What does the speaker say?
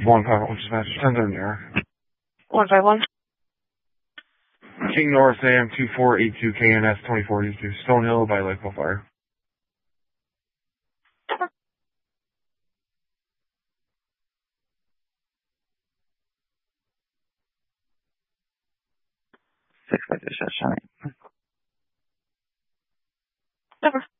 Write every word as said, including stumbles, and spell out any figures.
one five one dispatch, ten seven zero. one five one. King North A M two four eight two K N S twenty-four eighty-two, Stonehill by Lakeville Fire. Six by dispatch. Over.